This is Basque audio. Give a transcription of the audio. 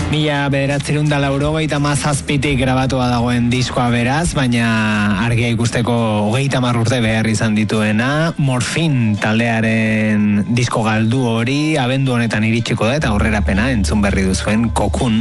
1987 grabatua dagoen diskoa beraz, baina argia ikusteko 30 urte behar izan dituena. Morphine taldearen disko galdu hori abendu honetan iritsiko da eta aurrerapena entzun berri duzuen Cocoon